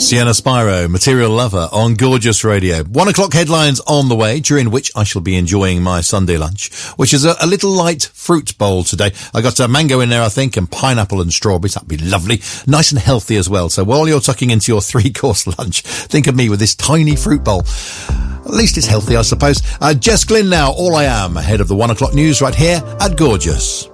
Sienna Spyro, Material Lover on Gorgeous Radio. 1 o'clock headlines on the way, during which I shall be enjoying my Sunday lunch, which is a little light fruit bowl today. I got mango in there, I think, and pineapple and strawberries. That'd be lovely. Nice and healthy as well. So while you're tucking into your 3-course lunch, think of me with this tiny fruit bowl. At least it's healthy, I suppose. Jess Glynn now, All I Am, ahead of the 1 o'clock news right here at Gorgeous.